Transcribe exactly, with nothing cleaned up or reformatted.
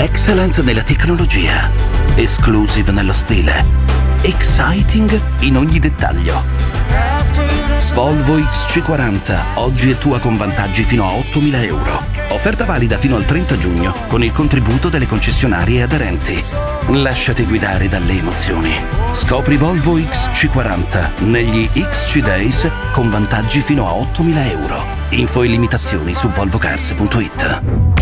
Excellent nella tecnologia, exclusive nello stile, exciting in ogni dettaglio. Volvo X C quaranta, oggi è tua con vantaggi fino a ottomila euro. Offerta valida fino al trenta giugno con il contributo delle concessionarie aderenti. Lasciati guidare dalle emozioni. Scopri Volvo X C quaranta negli X C Days con vantaggi fino a ottomila euro. Info e limitazioni su volvocars punto it.